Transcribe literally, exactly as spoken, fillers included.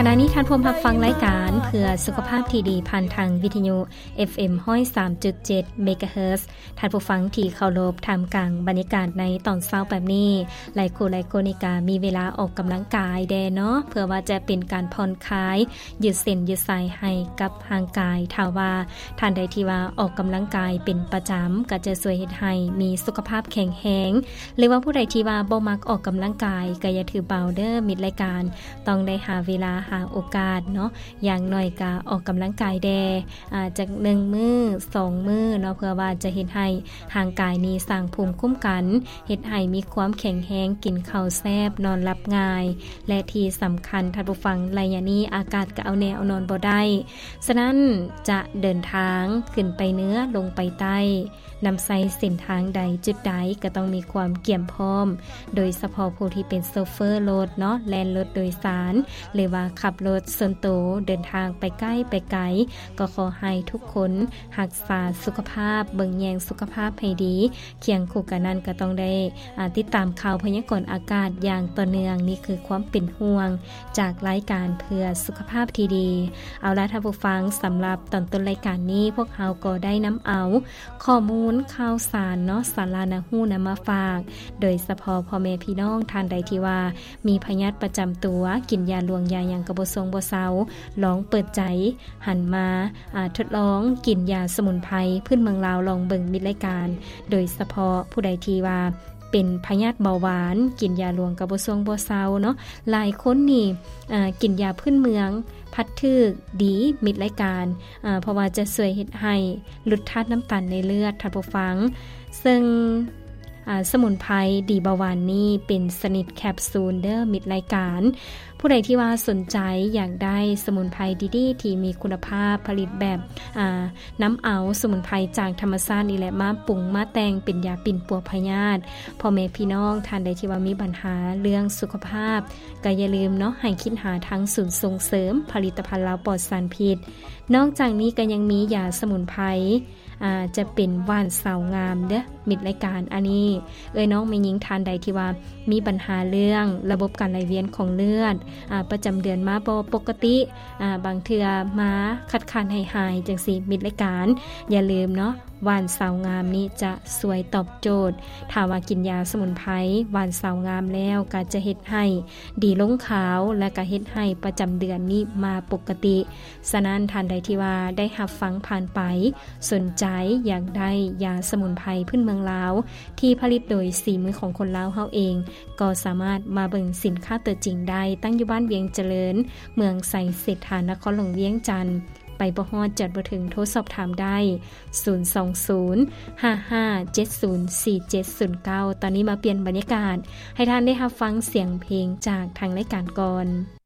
ณะนี้ท่านผู้รับฟังรายการเพื่อสุขภาพที่ดีผ่านทางวิทยุ เอฟ เอ็ม หนึ่งศูนย์สามจุดเจ็ด เมกะเฮิรตซ์ท่านผู้ฟังที่เคารพท่ามกลางบรรยากาศในตอนเช้าแบบนี้หลายคู่หลายคนกามีเวลาออกกำลังกายแดเนาะเพื่อว่าจะเป็นการผ่อนคลายยืดเส้นยืดสายให้กับร่างกายถ้าว่าท่านใดที่ว่าออกกำลังกายเป็นประจำก็จะช่วยเฮ็ดให้มีสุขภาพแข็งแรงหรือว่าผู้ใดที่ว่าบ่มักออกกำลังกายก็อย่าถือเบาเด้อมิดรายการต้องได้หาเวลาหาโอกาสเนาะอย่างน้อยก็ออกกำลังกายแดอ่าจากหนึ่งมื้อสองมื้อเนาะเพื่อว่าจะเฮ็ดให้ร่างกายนี้สร้างภูมิคุ้มกันเฮ็ดให้มีความแข็งแรงกินข้าวแซ่บนอนหลับง่ายและที่สำคัญท่านผู้ฟังระยะนี้อากาศก็เอาแนวเอานอนบ่ได้ฉะนั้นจะเดินทางขึ้นไปเหนือลงไปใต้นำใส่เส้นทางใดจุดใดก็ต้องมีความเกี่ยมพร้อมโดยเฉพาะผู้ที่เป็นโชเฟอร์รถเนาะแล่นรถโดยสารหรือว่าขับรถส่วนตัวเดินทางไปใกล้ไปไกลก็ขอให้ทุกคนรักษาสุขภาพเบิ่งแยงสุขภาพให้ดีเคียงคู่กันนั้นก็ต้องได้ติดตามข่าวพยากรณ์อากาศอย่างต่อเนื่องนี่คือความเป็นห่วงจากรายการเพื่อสุขภาพที่ดีเอาล่ะท่านผู้ฟังสำหรับตอนต้นรายการนี้พวกเราก็ได้นำเอาข้อมูลข่าวสารเนาะสารานาฮู้นำมาฝากโดยเฉพาะพ่อแม่พี่น้องท่านใดที่ว่ามีพยาธิประจำตัวกินยาลวงยาอย่างกระบ่ทรงบ่เซาลองเปิดใจหันมาทดลองกินยาสมุนไพรพื้นเมืองลาวลองเบิ่งมิดรายการโดยเฉพาะผู้ใดที่ว่าเป็นพยาธิเบาหวานกินยาลวงกระบ่ทรงบ่เซาเนาะหลายคนนี่กินยาพื้นเมืองพัดทึกดีมิดรายการเพราะว่าจะช่วยเฮ็ดให้ลดธาตุน้ำตาลในเลือดท่านผู้ฟังซึ่งสมุนไพรดีเบาหวานนี่เป็นสนิทแคปซูลเด้อมิดรายการผู้ใดที่ว่าสนใจอยากได้สมุนไพรดีๆที่มีคุณภาพผลิตแบบน้ำเอาสมุนไพรจากธรรมชาตินี่แหละมาปรุงมาแต่งเป็นยาปิ่นปัวพยาธิพ่อแม่พี่น้องท่านใดที่ว่ามีปัญหาเรื่องสุขภาพก็อย่าลืมเนาะให้คิดหาทางศูนย์ส่งเสริมผลิตภัณฑ์ลาวปลอดสารพิษนอกจากนี้ก็ยังมียาสมุนไพรอ่าจะเป็นว่านสาวงามเด้อมิดรายการอันนี้เอ้ยน้องแม่หญิงทานใดที่ว่ามีปัญหาเรื่องระบบการไหลเวียนของเลือดอ่าประจำเดือนมาบ่ปกติอ่าบางเทื่อมาคัดค้านให้หายจังซี่มิดรายการอย่าลืมเนาะว่านสาวงามนี้จะสวยตอบโจทย์ถ้าว่ากินยาสมุนไพรว่านสาวงามแล้วก็จะเฮ็ดให้ดีลงขาวและก็เฮ็ดให้ประจำเดือนนี้มาปกติฉะนั้นท่านใดที่ว่าได้รับฟังผ่านไปสนใจอยากได้ยาสมุนไพรพื้นเมืองลาวที่ผลิตโดยสีมือของคนลาวเฮาเองก็สามารถมาเบิ่งสินค้าตัวจริงได้ตั้งอยู่บ้านเวียงเจริญเมืองไสเศรษฐานครหลวงเวียงจันทน์ไปบ่ฮอดจัดบ่ถึงโทรสอบถามได้ศูนย์ สอง ศูนย์ ห้า ห้า เจ็ด ศูนย์ สี่ เจ็ด ศูนย์ เก้าตอนนี้มาเปลี่ยนบรรยากาศให้ท่านได้รับฟังเสียงเพลงจากทางรายการก่อน